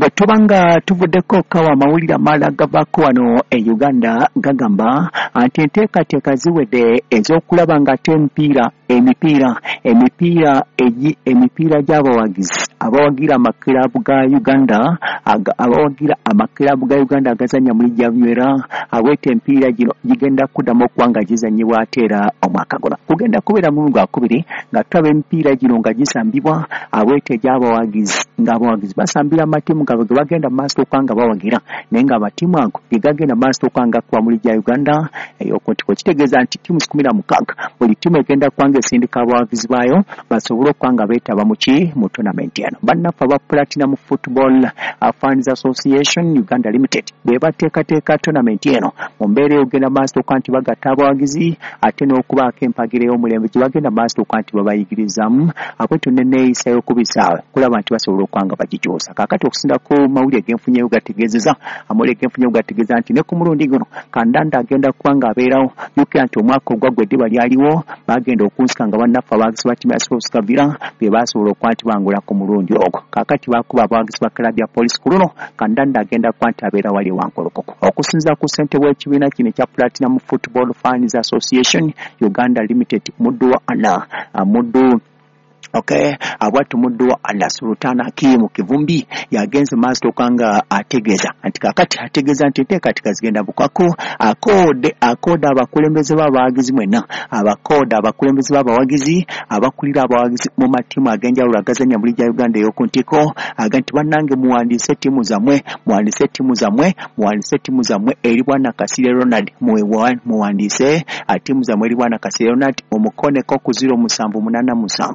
Bwetubanga tuvuddeko kawa mawulire amalala gavako wano e Uganda gagamba nti enteekateeka ziwedde ez'okulaba ng'ate emipiira gy'abawagizi abawagira amakirabu ga Uganda agazannya muri Javywera awete empiira gino gigenda kuddamu okuba nga gizannyibwa ate era omwaka guno kugenda kubeera mu gwakubiri nga tulaba emipiira gino nga gisambibwa awete gy'abawagizi ng'abawagizi basambira amatiimu gaabwe ge bagenda mu maaso okuba nga bawagira naye ng'amatiimu ago ge gagenda mu maaso okuba nga kuba muri gya Uganda ey'okuntiko kitegeeza nti ttiimu 16 buli ttiimu egenda kuba nga esindika abawagizi baayo basobole okuba nga beetaba mu tournament eno. Bannaffe aba Platinum Football Fans Association Uganda Limited be bateekateeka tournament eno mu mbeera ey'ogenda mu maaso okuba nti bagatta abawagizi ate n'okubaako empagiro ey'omulembe gye bagenda mu maaso okuba nti babayigirizamu abwetu n'enneeyisa y'okubisaawe kulaba nti basobola okuba nga bagikyusa. Kaakati okusinda ku mawulire g'enfunyeeyo gategeezeza amawulire g'enfunyeeyo gategeeza nti ne ku mulundi guno kandanda agenda kuba nga abeerawo jjukira nti omwaka ogwaggwa eddiba lyaliwo bagenda okunsika nga bannaffe abawagizi ba ttiimu ya Sports Kavira be basobola okuba nti bangula ku mulundi ogwo. Kaakati bakuba abawagizi ba klabu ya poliisi ku luno kandanda agenda kuba nti abeera wali wankolokoku. Okusinziira ku ssente w'ekibiina kino ekya Platinum Football Fans Association Uganda Limited muddu wa Allah abwatu muddu wa Allah Sultana Hakimu Kivumbi yagenze maaso okanga ategeeza nti kakati ategeeza nti enteekateeka zigenda bukwako akooda abakulembeze b'abawagizi mwenna abakulembeze b'abawagizi abakulira abawagizi mu matiimu ag'enjawulo agazannya muri gya Uganda ey'okuntiko aga nti bannange muwandiise ttiimu zammwe eri bwana Kasirye Ronald muwandiise ttiimu zammwe eri bwana Kasirye Ronald omukoneko ku 0787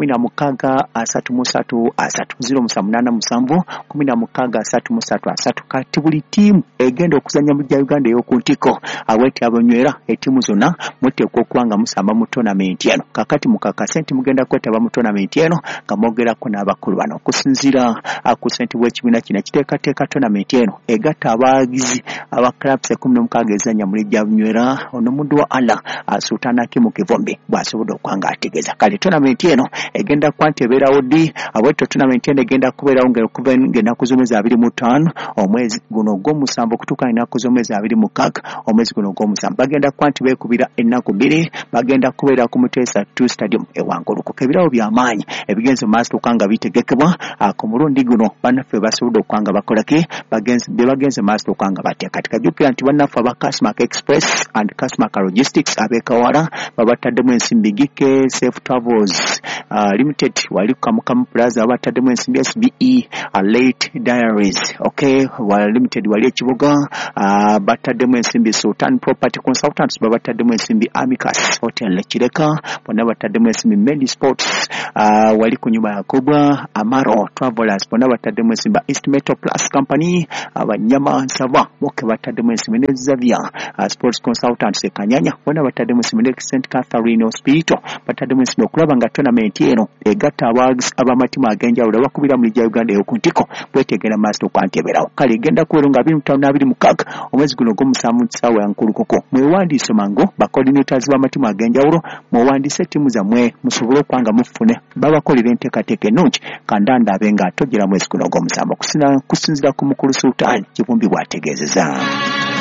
kati buli ttiimu egenda okuzanya mu gya Uganda ey'okuntiko awete abanywera ettiimu zonna muteekwa okuba nga musamba mu tournament eno. Kakati mukakase nti mugenda kwetaba mu tournament eno nga mwogerako n'abakulu bano okusinziira ku ssente bw'ekibiina kino ekiteekateeka tournament eno egatta abawagizi aba clubs 16 ezannya muri Javywera ono muddu wa Allah Sultana Hakimu Kivumbi bw'asobodde okuba nga ategeeza kale tournament eno egenda kwante ebeerawo ddi abweto tournament eno egenda kubeerawo ng'ekuva ng'ennaku z'omwezi 25 omwezi guno ogw'omusanvu okutuuka ennaku z'omwezi 26 omwezi guno ogw'omusanvu bagenda kwante beekubira ennaku 2 bagenda kubeera ku Mutesa 2 Stadium ewankulukuka ebirawo by'amaanyi ebigenze mu maaso okuba nga bitegekebwa ku mulundi guno bannaffe basobodde okuba nga bakolaki bagenze mu maaso okuba nga bateeka tikajjukira nti bannaffe aba Kasmark Express and Kasmark Logistics ab'ekawala babataddemu ensimbi gike Safe Travels Limited wali Kamukamu Plaza abataddemu ensimbi SBE Late Diaries Limited wali ekibuga bataddemu ensimbi Sultan Property Consultants babataddemu ensimbi Amicus Hotel Kireka bonna bataddemu ensimbi Medi Sports wali ku nyumba ya Kubwa Amaro Travelers bonna bataddemu ensimbi East Metro Plus Company abanyama Nsava boke bataddemu ensimbi ne Xavier Sports Consultants Kanyanya bonna bataddemu ensimbi ne St Catherine Hospital bataddemu ensimbi okulaba nga tournament eno egatta abawagizi ab'amatiimu ag'enjawulo abakubira mu gya Uganda ey'okuntiko bwetegera maaso kwanteeberawo kale egenda kubeera nga 25 omwezi guno ogw'omusanvu ssaawa ya nkulukuku mwewandiise mangu bacoordinators b'amatiimu ag'enjawulo mwewandiise ttiimu zammwe musobole okuba nga mufune babakolera enteekateeka ennungi kandanda abe nga atojjera mwezi guno ogw'omusanvu kusinziira ku mukulu Sultan Kivumbi bw'ategeezezza.